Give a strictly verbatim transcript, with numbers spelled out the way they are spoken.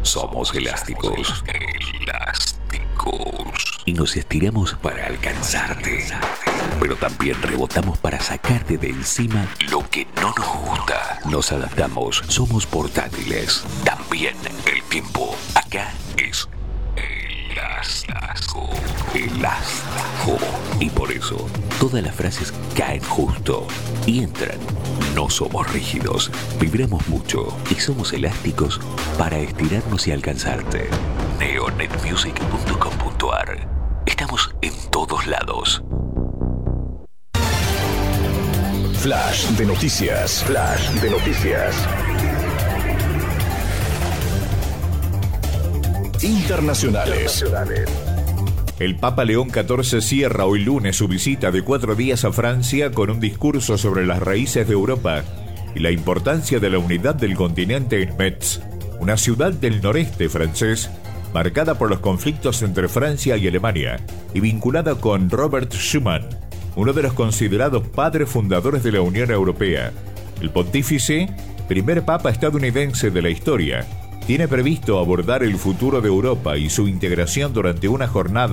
Somos elásticos. Elásticos. Y nos estiramos para alcanzarte. Pero también rebotamos para sacarte de encima lo que no nos gusta. Nos adaptamos. Somos portátiles. También el tiempo. Acá es elástico. Elástico. Y por eso, todas las frases caen justo y entran. No somos rígidos, vibramos mucho y somos elásticos para estirarnos y alcanzarte. neonet music punto com punto a r. Estamos en todos lados. Flash de noticias. Flash de noticias. Internacionales. El Papa León catorce cierra hoy lunes su visita de cuatro días a Francia con un discurso sobre las raíces de Europa y la importancia de la unidad del continente en Metz, una ciudad del noreste francés marcada por los conflictos entre Francia y Alemania y vinculada con Robert Schuman, uno de los considerados padres fundadores de la Unión Europea. El pontífice, primer papa estadounidense de la historia, tiene previsto abordar el futuro de Europa y su integración durante una jornada